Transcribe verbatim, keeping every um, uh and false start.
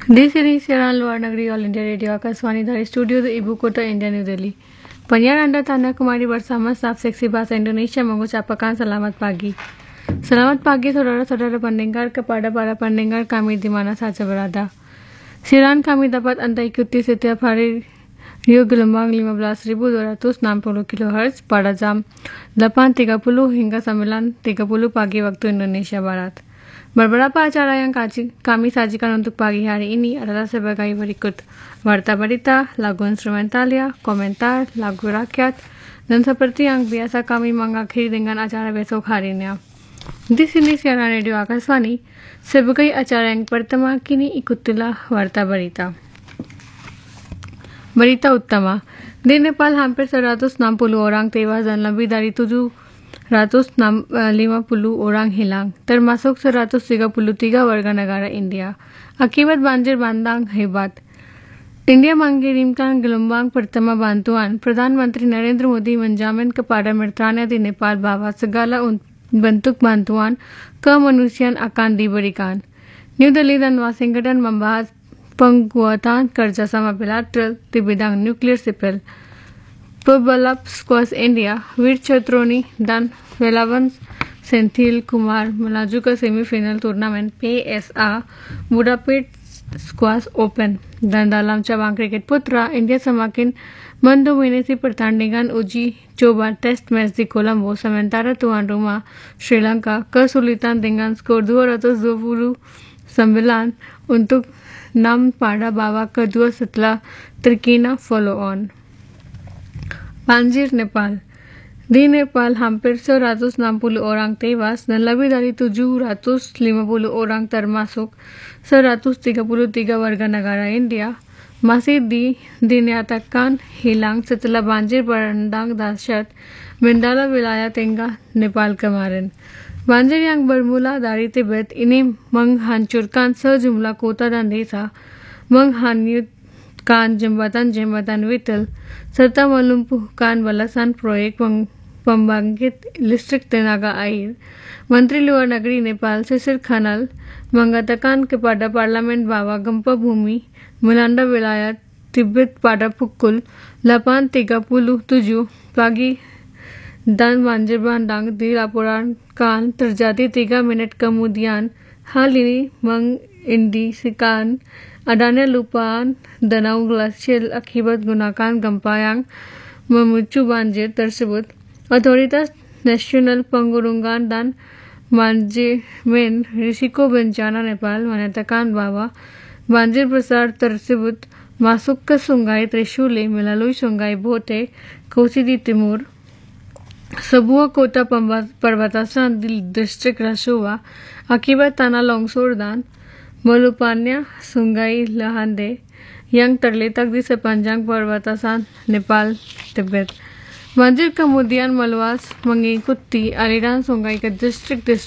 This is Sharan Lower Nagari All India Radio Akaswani Dhari Studio the Ibu Kota India New Delhi. Panyar anda Tana Kumari bersama staff seksi bahasa Indonesia mengucapkan selamat pagi. Selamat pagi saudara-saudara pendengar kepada para pendengar kami di mana saja berada. Siaran kami dapat Anda ikuti setiap hari Rio gelombang lima belas ribu dua ratus enam puluh kilohertz pada jam delapan tiga puluh hingga sembilan tiga puluh pagi waktu Indonesia Barat. Beberapa acara yang kami sajikan untuk pagi hari ini adalah sebagai berikut: warta berita, lagu instrumentalia, komentar, lagu rakyat, dan seperti yang biasa kami mengakhiri dengan acara besok harinya. Di sini siaran radio Akaswani. Sebagai acara yang pertama, kini ikutilah warta berita. Berita utama: di Nepal hampir seratus enam puluh orang tewas dan lebih dari tujuh ratus lima puluh orang hilang, termasuk seratus tiga puluh tiga warga negara India, akibat banjir bandang hebat. India mengirimkan gelombang pertama bantuan. Perdana Menteri Narendra Modi menjamin kepada mitranya di Nepal bahwa segala bentuk bantuan kemanusiaan akan diberikan. New Delhi dan Washington membahas penguatan kerjasama bilateral di bidang nuklir sipil. Pebalap squash India, Veer Chatroni dan Velavan Senthil Kumar melaju ke semifinal turnamen P S A Budapest Squash Open. Dan dalam cabang kriket putra, India semakin mendominasi pertandingan uji coba test match di Colombo, sementara tuan rumah Sri Lanka kesulitan dengan skor dua ratus dua puluh sembilan untuk enam pada babak kedua setelah terkena follow-on. Banjir Nepal. Di Nepal hampir seratus enam puluh orang tewas dan lebih dari tujuh ratus lima puluh orang termasuk seratus tiga puluh tiga warga negara India masih di, dinyatakan hilang setelah banjir bandang dahsyat Mendala wilayah tengah Nepal kemarin. Banjir yang bermula dari Tibet ini menghancurkan sejumlah kota dan desa, menghanyutkan jembatan-jembatan vital, serta melumpuhkan belasan proyek pembangkit listrik tenaga air. Menteri Luar Negeri Nepal Sisir Khanal mengatakan kepada parlemen bahwa gempa bumi melanda wilayah Tibet pada pukul delapan tiga puluh tujuh pagi dan banjir bandang dilaporkan terjadi tiga menit kemudian. Hal ini mengindikasikan adanya luapan danau glasial akibat gunakan gempa yang memicu banjir tersebut. Otoritas Nasional Penanggulangan dan Manajemen Risiko Bencana Nepal menyatakan bahwa banjir besar tersebut masuk ke Sungai Trishuli melalui Sungai Bote, Kosi di timur, sebuah kota perbatasan di distrik Rasuwa, akibat tanah longsor dan meluapnya Sungai Lahande yang terletak di sepanjang perbatasan Nepal-Tibet. Banjir kemudian meluas mengikuti aliran sungai ke distrik-distrik